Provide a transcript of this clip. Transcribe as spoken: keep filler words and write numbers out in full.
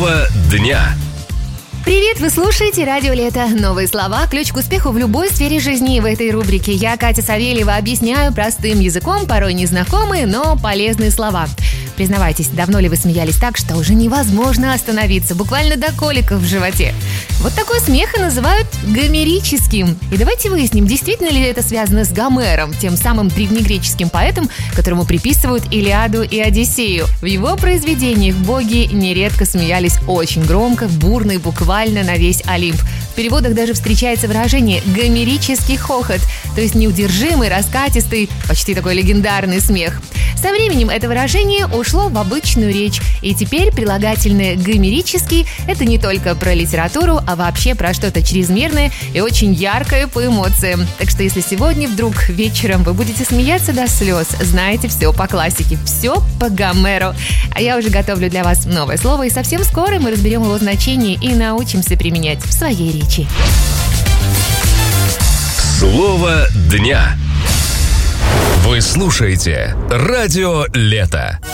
Слово дня. Привет, вы слушаете «Радио Лето». Новые слова – ключ к успеху в любой сфере жизни. В этой рубрике я, Катя Савельева, объясняю простым языком порой незнакомые, но полезные слова. Признавайтесь, давно ли вы смеялись так, что уже невозможно остановиться, буквально до коликов в животе? Вот такой смех и называют гомерическим. И давайте выясним, действительно ли это связано с Гомером, тем самым древнегреческим поэтом, которому приписывают Илиаду и Одиссею. В его произведениях боги нередко смеялись очень громко, бурно и буквально на весь Олимп. В переводах даже встречается выражение «гомерический хохот», то есть неудержимый, раскатистый, почти такой легендарный смех. Со временем это выражение ушло в обычную речь, и теперь прилагательное «гомерический» — это не только про литературу, а вообще про что-то чрезмерное и очень яркое по эмоциям. Так что если сегодня вдруг вечером вы будете смеяться до слез, знаете, все по классике, все по Гомеру. А я уже готовлю для вас новое слово, и совсем скоро мы разберем его значение и научимся применять в своей речи. Слово дня. Вы слушаете «Радио Лето».